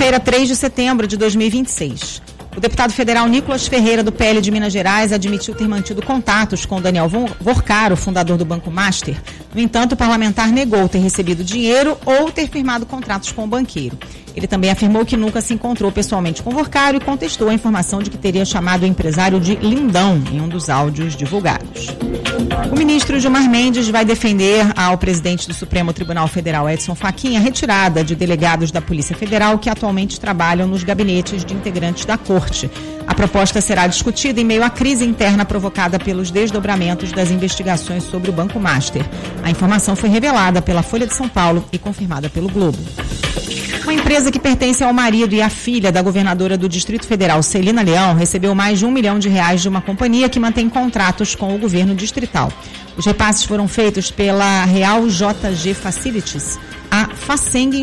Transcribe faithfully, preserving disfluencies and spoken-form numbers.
Quinta-feira, três de setembro de dois mil e vinte e seis. O deputado federal Nicolas Ferreira, do P L de Minas Gerais, admitiu ter mantido contatos com Daniel Vorcaro, fundador do Banco Master. No entanto, o parlamentar negou ter recebido dinheiro ou ter firmado contratos com o banqueiro. Ele também afirmou que nunca se encontrou pessoalmente com Vorcaro e contestou a informação de que teria chamado o empresário de lindão em um dos áudios divulgados. O ministro Gilmar Mendes vai defender ao presidente do Supremo Tribunal Federal, Edson Fachin, a retirada de delegados da Polícia Federal que atualmente trabalham nos gabinetes de integrantes da Corte. A proposta será discutida em meio à crise interna provocada pelos desdobramentos das investigações sobre o Banco Master. A informação foi revelada pela Folha de São Paulo e confirmada pelo Globo. Uma empresa que pertence ao marido e à filha da governadora do Distrito Federal, Celina Leão, recebeu mais de um milhão de reais de uma companhia que mantém contratos com o governo distrital. Os repasses foram feitos pela Real J G Facilities, a Faceng